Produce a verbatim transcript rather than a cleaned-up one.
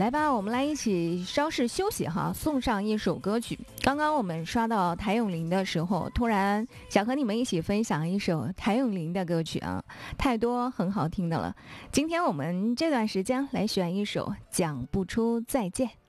来吧，我们来一起稍事休息哈，送上一首歌曲。刚刚我们刷到谭咏麟的时候，突然想和你们一起分享一首谭咏麟的歌曲啊，太多很好听的了。今天我们这段时间来选一首《讲不出再见》。